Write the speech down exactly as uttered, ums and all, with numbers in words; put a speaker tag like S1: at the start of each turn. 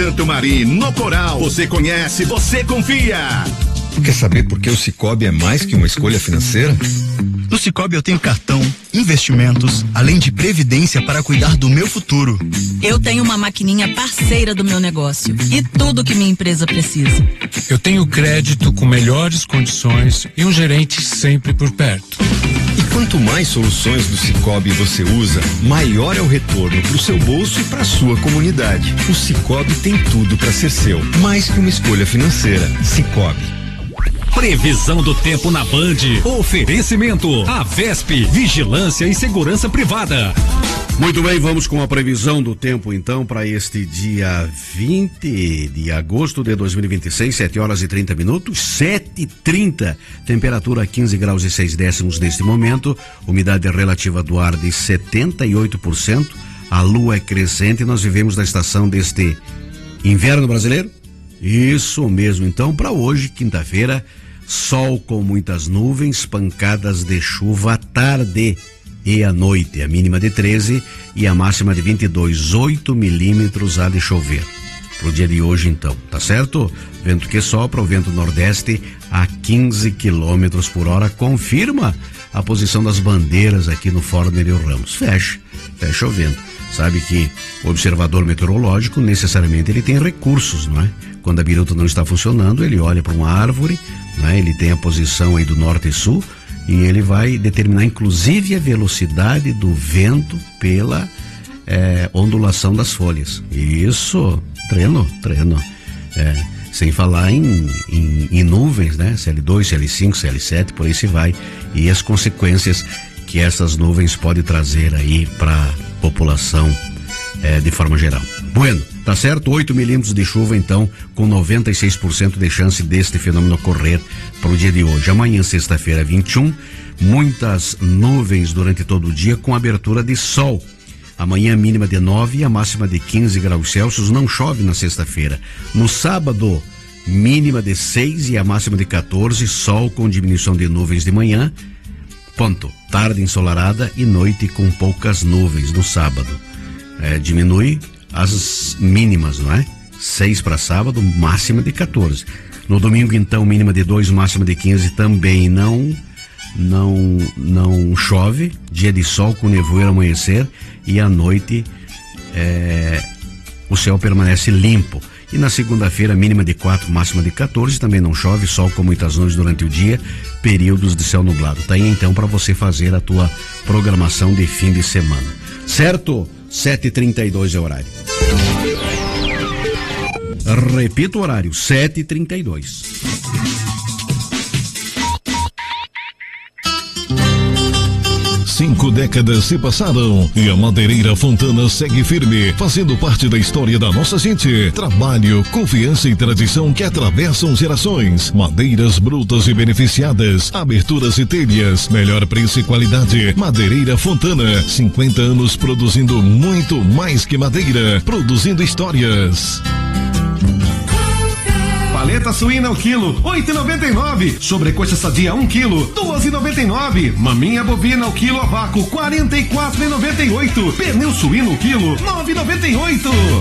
S1: Santo Mari, no Coral. Você conhece, você confia.
S2: Quer saber por que o Cicobi é mais que uma escolha financeira?
S3: No Cicobi eu tenho cartão, investimentos, além de previdência para cuidar do meu futuro.
S4: Eu tenho uma maquininha parceira do meu negócio e tudo que minha empresa precisa.
S5: Eu tenho crédito com melhores condições e um gerente sempre por perto.
S2: E quanto mais soluções do Cicobi você usa, maior é o retorno para o seu bolso e para a sua comunidade. O Cicobi tem tudo para ser seu, mais que uma escolha financeira. Cicobi.
S6: Previsão do tempo na Band. Oferecimento. A Vesp, Vigilância e Segurança Privada.
S7: Muito bem, vamos com a previsão do tempo então para este dia vinte de agosto de dois mil e vinte e seis, sete horas e trinta minutos, sete e trinta, temperatura quinze graus e seis décimos neste momento, umidade relativa do ar de setenta e oito por cento, a lua é crescente e nós vivemos na estação deste inverno brasileiro. Isso mesmo, então, para hoje, quinta-feira, sol com muitas nuvens, pancadas de chuva à tarde e à noite, a mínima de treze e a máxima de vinte e dois, oito milímetros há de chover. Pro dia de hoje, então, tá certo? Vento que sopra, o vento nordeste a quinze quilômetros por hora, confirma a posição das bandeiras aqui no Fórum Nereu Ramos. Fecha, fecha o vento. Sabe que o observador meteorológico necessariamente ele tem recursos, não é? Quando a biruta não está funcionando, ele olha para uma árvore, não é? Ele tem a posição aí do norte e sul e ele vai determinar inclusive a velocidade do vento pela é, ondulação das folhas. Isso, treino, treino. É, sem falar em, em, em nuvens, né? C L dois, C L cinco, C L sete, por aí se vai. E as consequências que essas nuvens podem trazer aí para a população é, de forma geral. Bueno, tá certo? oito milímetros de chuva, então, com noventa e seis por cento de chance deste fenômeno ocorrer para o dia de hoje. Amanhã, sexta-feira, vinte e um, muitas nuvens durante todo o dia com abertura de sol. Amanhã, mínima de nove e a máxima de quinze graus Celsius. Não chove na sexta-feira. No sábado, mínima de seis e a máxima de quatorze, sol com diminuição de nuvens de manhã. Ponto. Tarde ensolarada e noite com poucas nuvens no sábado. É, diminui as mínimas, não é? seis para sábado, máxima de quatorze. No domingo, então, mínima de dois, máxima de quinze, também não não não chove. Dia de sol com nevoeiro ao amanhecer e à noite é, o céu permanece limpo. E na segunda-feira, mínima de quatro, máxima de quatorze, também não chove, sol com muitas nuvens durante o dia, períodos de céu nublado. Tá aí então para você fazer a tua programação de fim de semana. Certo? sete e trinta e dois é o horário. Repito o horário, sete e trinta e dois.
S8: Cinco décadas se passaram e a Madeireira Fontana segue firme, fazendo parte da história da nossa gente. Trabalho, confiança e tradição que atravessam gerações. Madeiras brutas e beneficiadas, aberturas e telhas, melhor preço e qualidade. Madeireira Fontana, cinquenta anos produzindo muito mais que madeira, produzindo histórias.
S1: Paleta suína o quilo, oito e noventa e nove. Sobrecoxa sadia um quilo, doze e noventa e nove. Maminha bovina o quilo a vácuo, quarenta e quatro e noventa e oito. Pernil suíno o quilo, nove e noventa e oito.